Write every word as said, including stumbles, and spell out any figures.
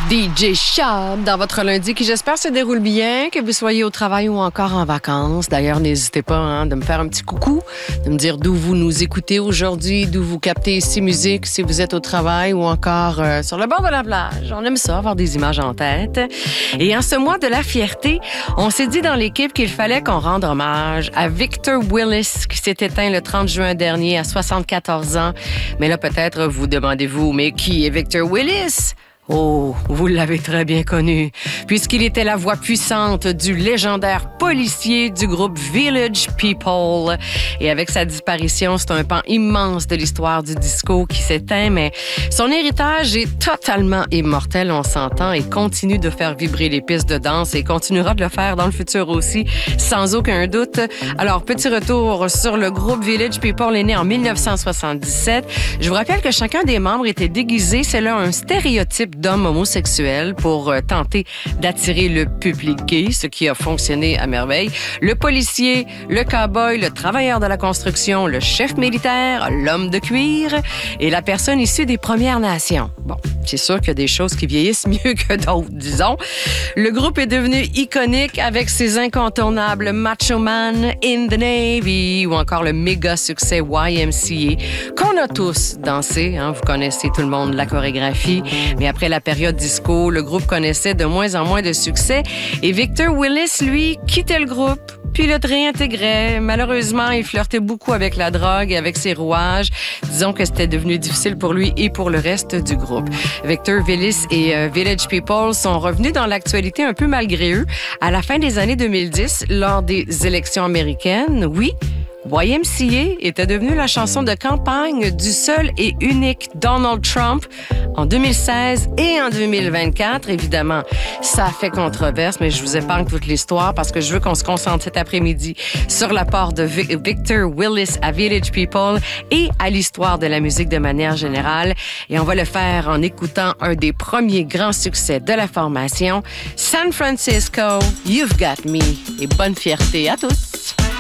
D J Shab dans votre lundi qui, j'espère, se déroule bien, que vous soyez au travail ou encore en vacances. D'ailleurs, n'hésitez pas hein, de me faire un petit coucou, de me dire d'où vous nous écoutez aujourd'hui, d'où vous captez ici musique, si vous êtes au travail ou encore euh, sur le bord de la plage. On aime ça, avoir des images en tête. Et en ce mois de la fierté, on s'est dit dans l'équipe qu'il fallait qu'on rende hommage à Victor Willis qui s'est éteint le trente juin dernier à soixante-quatorze ans. Mais là, peut-être vous demandez-vous, mais qui est Victor Willis? Oh, vous l'avez très bien connu, puisqu'il était la voix puissante du légendaire policier du groupe Village People. Et avec sa disparition, c'est un pan immense de l'histoire du disco qui s'éteint, mais son héritage est totalement immortel, on s'entend, et continue de faire vibrer les pistes de danse et continuera de le faire dans le futur aussi, sans aucun doute. Alors, petit retour sur le groupe Village People est né en dix-neuf cent soixante-dix-sept. Je vous rappelle que chacun des membres était déguisé, c'est là un stéréotype d'hommes homosexuels pour euh, tenter d'attirer le public gay, ce qui a fonctionné à merveille. Le policier, le cow-boy, le travailleur de la construction, le chef militaire, l'homme de cuir et la personne issue des Premières Nations. Bon, c'est sûr qu'il y a des choses qui vieillissent mieux que d'autres, disons. Le groupe est devenu iconique avec ses incontournables Macho Man, In the Navy ou encore le méga succès Y M C A qu'on a tous dansé. Hein, vous connaissez tout le monde la chorégraphie. Mais après la période disco, le groupe connaissait de moins en moins de succès et Victor Willis, lui, quittait le groupe puis le réintégrait. Malheureusement, il flirtait beaucoup avec la drogue et avec ses rouages. Disons que c'était devenu difficile pour lui et pour le reste du groupe. Victor Willis et euh, Village People sont revenus dans l'actualité un peu malgré eux à la fin des années deux mille dix lors des élections américaines. Oui, Y M C A était devenu la chanson de campagne du seul et unique Donald Trump en deux mille seize et en deux mille vingt-quatre. Évidemment, ça a fait controverse, mais je vous épargne toute l'histoire parce que je veux qu'on se concentre cet après-midi sur l'apport de Victor Willis à Village People et à l'histoire de la musique de manière générale. Et on va le faire en écoutant un des premiers grands succès de la formation, San Francisco, You've Got Me. Et bonne fierté à tous!